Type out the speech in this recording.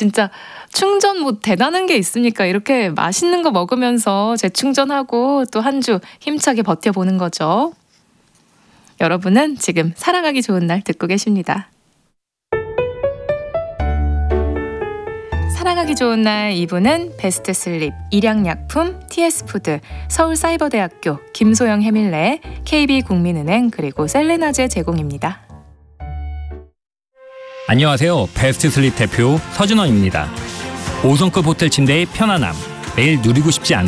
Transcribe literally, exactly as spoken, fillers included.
진짜 충전 뭐 대단한 게 있습니까? 이렇게 맛있는 거 먹으면서 재충전하고 또 한 주 힘차게 버텨보는 거죠. 여러분은 지금 사랑하기 좋은 날 듣고 계십니다. 사랑하기 좋은 날 이 부는 베스트 슬립, 일양약품, 티에스푸드, 서울사이버대학교, 김소영 해밀레, 케이비국민은행 그리고 셀레나제 제공입니다. 안녕하세요. 베스트 슬립 대표 서준원입니다. 오 성급 호텔 침대의 편안함, 매일 누리고 싶지 않은